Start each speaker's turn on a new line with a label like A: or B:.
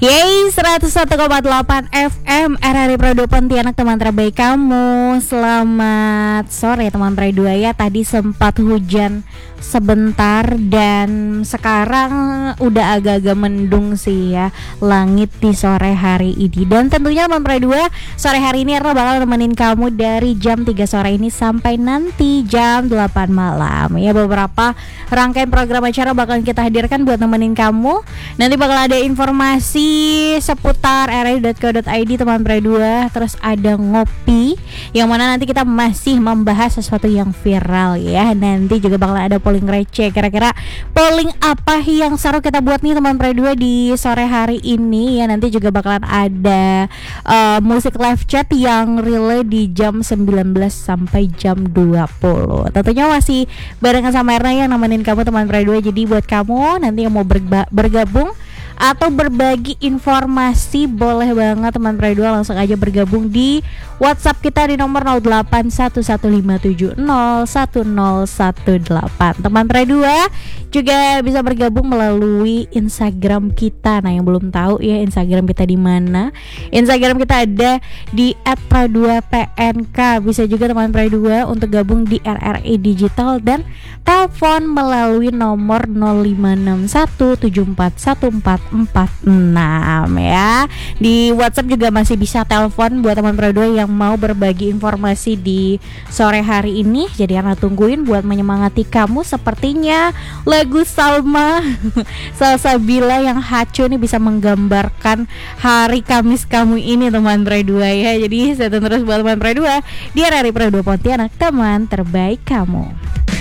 A: Yeay, 101,8 FM RRI Pro 2 Pontianak, teman terbaik kamu. Selamat sore teman Pro 2 ya. Tadi sempat hujan sebentar dan sekarang udah agak-agak mendung sih ya langit di sore hari ini. Dan tentunya teman Pro 2, sore hari ini Erna bakal nemenin kamu dari jam 3 sore ini sampai nanti jam 8 malam ya. Beberapa rangkaian program acara bakal kita hadirkan buat nemenin kamu. Nanti bakal ada informasi seputar rri.co.id teman Pro 2. Terus ada ngopi yang mana nanti kita masih membahas sesuatu yang viral ya. Nanti juga bakal ada polling receh. Kira-kira polling apa yang seru kita buat nih teman Pro 2 di sore hari ini ya. Nanti juga bakalan ada musik live chat yang relay di jam 19 sampai jam 20. Tentunya masih barengan sama Erna yang nemenin kamu teman Pro 2. Jadi buat kamu nanti yang mau bergabung atau berbagi informasi, boleh banget teman Pro 2 langsung aja bergabung di WhatsApp kita di nomor 081157010118. Teman Pro 2 juga bisa bergabung melalui Instagram kita. Nah, yang belum tahu ya Instagram kita di mana? Instagram kita ada di @pro2pnk. Bisa juga teman Pro 2 untuk gabung di RRI Digital dan telepon melalui nomor 0561741446 ya. Di WhatsApp juga masih bisa telepon buat teman Pro 2 yang mau berbagi informasi di sore hari ini. Jadi Ana tungguin buat menyemangati kamu. Sepertinya lagu Salma Salsabila yang hacu ini bisa menggambarkan hari Kamis kamu ini teman Pro 2 ya. Jadi saya terus buat teman Pro 2 di RRI Pro 2 Pontianak, teman terbaik kamu.